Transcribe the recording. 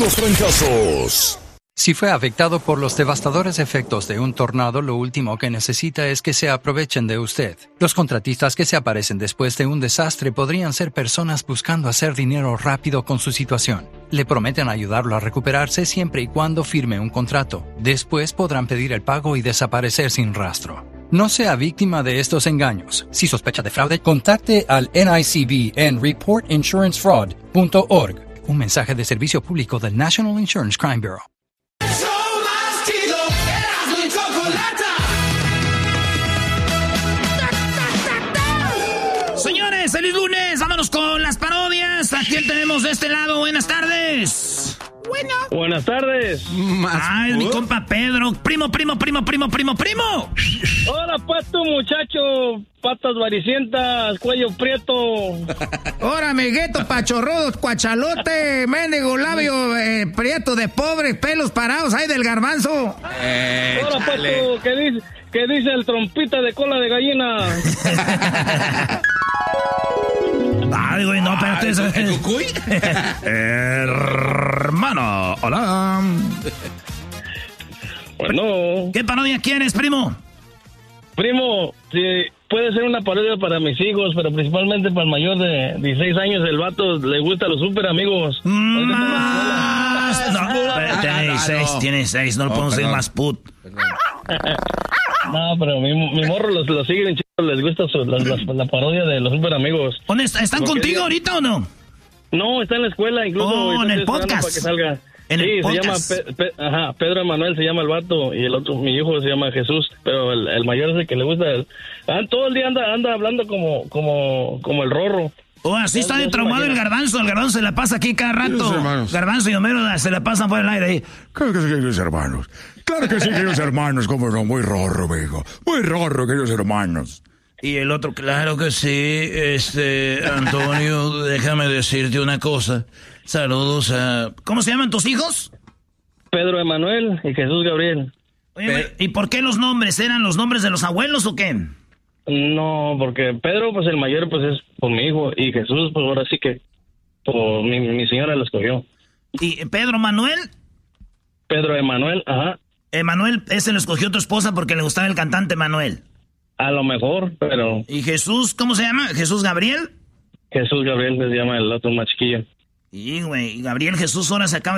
los trancazos. Si fue afectado por los devastadores efectos de un tornado, lo último que necesita es que se aprovechen de usted. Los contratistas que se aparecen después de un desastre podrían ser personas buscando hacer dinero rápido con su situación. Le prometen ayudarlo a recuperarse siempre y cuando firme un contrato. Después podrán pedir el pago y desaparecer sin rastro. No sea víctima de estos engaños. Si sospecha de fraude, contacte al NICB en reportinsurancefraud.org. Un mensaje de servicio público del National Insurance Crime Bureau. Señores, feliz lunes, vámonos con las parodias. ¿A quién tenemos de este lado? Buenas tardes. Bueno. Buenas tardes. Ay, mi compa Pedro. Primo. Hola, pues tu muchacho. Patas varicientas, cuello prieto. Ahora, amiguito, pachorrudo, cuachalote, mendigo labio, prieto de pobre, pelos parados ahí del garbanzo. Hola, pues tu, ¿qué dice el trompita de cola de gallina? Ay, güey, no, espérate. ¿El cucuy? Hermano, hola. Bueno. ¿Qué parodia quieres, primo? Primo, si puede ser una parodia para mis hijos, pero principalmente para el mayor de 16 años, el vato le gusta los super amigos. Más. No, tiene 6, no lo podemos decir más put. No, pero mi morro los siguen chicos, les gusta la parodia de los super amigos. ¿Dónde están contigo ahorita o no? No, está en la escuela, incluso. En el podcast. Para que salga. En el podcast. Se llama Pedro Emanuel se llama el vato, y el otro, mi hijo, se llama Jesús, pero el mayor es el que le gusta. Todo el día anda hablando como el Rorro. Así está de traumado el garbanzo. El garbanzo se la pasa aquí cada rato. Garbanzo y Homero se la pasan por el aire ahí. Claro que sí, queridos hermanos. Claro que sí, queridos hermanos. Cómo no, muy rorro, mijo. Muy rorro, queridos hermanos. Y el otro, claro que sí, Antonio, déjame decirte una cosa. Saludos a... ¿Cómo se llaman tus hijos? Pedro Emanuel y Jesús Gabriel. Oye, ¿y por qué los nombres? ¿Eran los nombres de los abuelos o qué? No, porque Pedro, pues el mayor, pues es por mi hijo, y Jesús, pues ahora sí que por mi señora lo escogió. ¿Y Pedro Manuel? Pedro Emanuel, ajá. Emanuel, ese lo escogió tu esposa porque le gustaba el cantante Manuel. A lo mejor, pero... ¿Y Jesús, cómo se llama? ¿Jesús Gabriel? Jesús Gabriel se llama el otro más chiquillo. Y, güey, Gabriel Jesús ahora se acaba